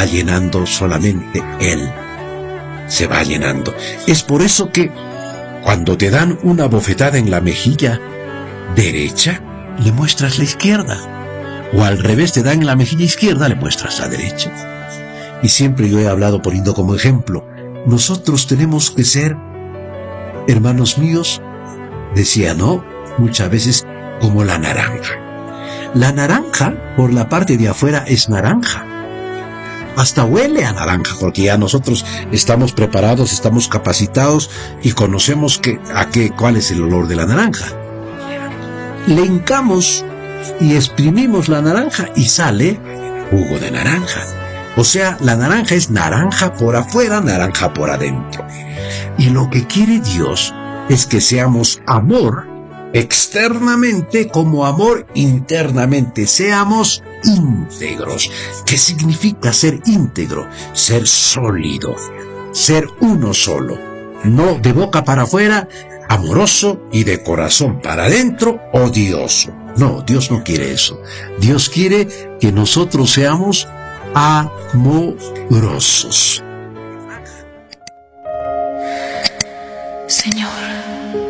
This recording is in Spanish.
va llenando solamente Él. Se va llenando. Es por eso que cuando te dan una bofetada en la mejilla derecha, le muestras la izquierda. O al revés, te dan en la mejilla izquierda, le muestras la derecha. Y siempre yo he hablado poniendo como ejemplo, nosotros tenemos que ser, hermanos míos, decía, ¿no? Muchas veces como la naranja. La naranja, por la parte de afuera, es naranja. Hasta huele a naranja, porque ya nosotros estamos preparados, estamos capacitados y conocemos cuál es el olor de la naranja. Le hincamos y exprimimos la naranja y sale jugo de naranja. O sea, la naranja es naranja por afuera, naranja por adentro. Y lo que quiere Dios es que seamos amor externamente como amor internamente. Seamos íntegros. ¿Qué significa ser íntegro? Ser sólido, ser uno solo. No de boca para afuera, amoroso, y de corazón para adentro, odioso. No, Dios no quiere eso. Dios quiere que nosotros seamos amorosos.